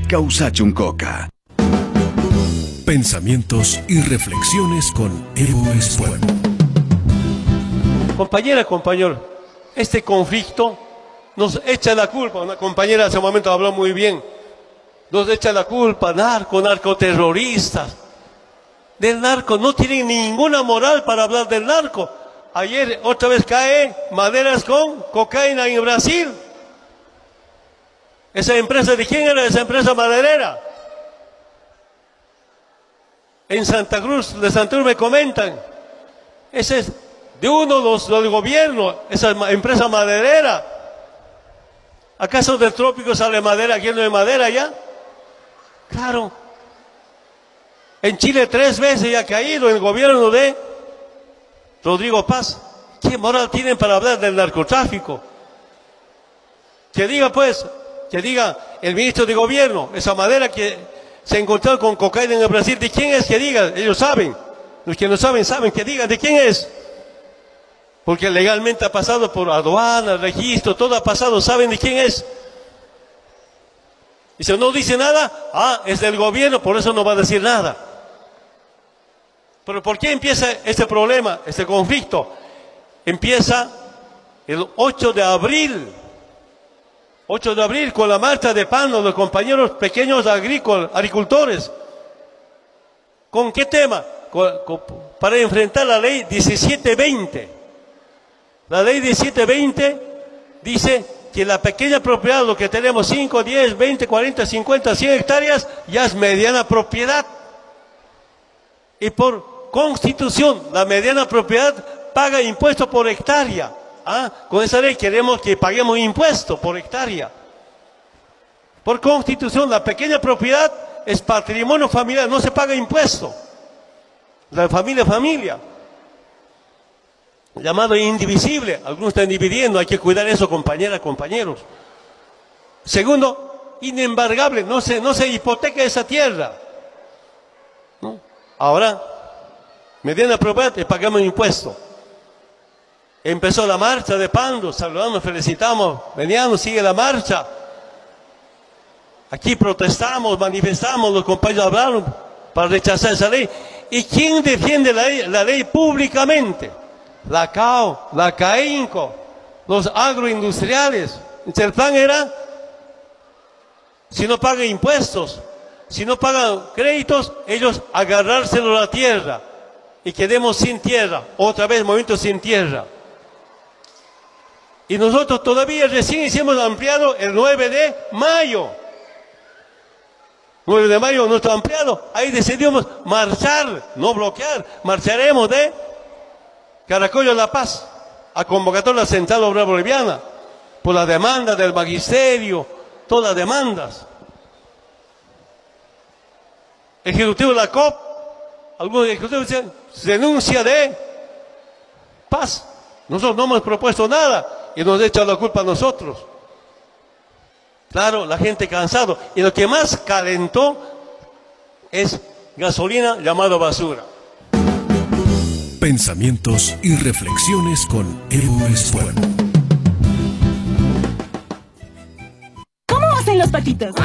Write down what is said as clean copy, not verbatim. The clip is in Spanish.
causa Chuncoca. Pensamientos y reflexiones con Evo Espuelo. Compañera, compañero, este conflicto nos echa la culpa. Una compañera hace un momento habló muy bien. Nos echa la culpa, narcoterroristas. Del narco, no tienen ninguna moral para hablar del narco. Ayer otra vez cae maderas con cocaína en Brasil. ¿Esa empresa de quién era? Esa empresa maderera. En Santa Cruz me comentan, ese es de uno de los del gobierno, esa empresa maderera. ¿Acaso del trópico sale madera, aquí no hay madera ya? Claro. En Chile 3 veces ya ha caído el gobierno de Rodrigo Paz. ¿Qué moral tienen para hablar del narcotráfico? Que diga pues, que diga el ministro de gobierno, esa madera que se encontró con cocaína en el Brasil, ¿de quién es? Que diga, ellos saben. Los que no saben, saben, que digan de quién es. Porque legalmente ha pasado por aduana, registro, todo ha pasado, saben de quién es. Y si no dice nada, es del gobierno, por eso no va a decir nada. Pero ¿por qué empieza este problema, este conflicto? Empieza el 8 de abril. 8 de abril con la marcha de paro de los compañeros pequeños agricultores. ¿Con qué tema? Para enfrentar la ley 1720. La ley 1720 dice que la pequeña propiedad, lo que tenemos 5, 10, 20, 40, 50, 100 hectáreas, ya es mediana propiedad. Y por Constitución, la mediana propiedad paga impuesto por hectárea. Con esa ley queremos que paguemos impuesto por hectárea. Por Constitución, la pequeña propiedad es patrimonio familiar, no se paga impuesto. La familia. Llamado indivisible, algunos están dividiendo, hay que cuidar eso, compañeras, compañeros. Segundo, inembargable, no se hipoteca esa tierra. ¿No? Ahora, mediana propiedad, le pagamos impuesto. Empezó la marcha de paro, saludamos, felicitamos, veníamos, sigue la marcha. Aquí protestamos, manifestamos, los compañeros hablaron para rechazar esa ley. ¿Y quién defiende la ley públicamente? La CAO, la CAINCO, los agroindustriales. Entonces el plan era, si no pagan impuestos, si no pagan créditos, ellos agarrárselo a la tierra y quedemos sin tierra, otra vez movimiento sin tierra. Y nosotros todavía recién hemos ampliado el 9 de mayo. 9 de mayo nuestro ampliado, ahí decidimos marchar, no bloquear, marcharemos de Caracollo a La Paz, a convocatoria la Central Obrera Boliviana, por la demanda del magisterio, todas las demandas. Ejecutivo de la COP, algunos ejecutivos dicen, denuncia de paz. Nosotros no hemos propuesto nada y nos echan la culpa a nosotros. Claro, la gente cansado. Y lo que más calentó es gasolina llamado basura. Pensamientos y reflexiones con Evo Espuelo. ¿Cómo hacen los patitos?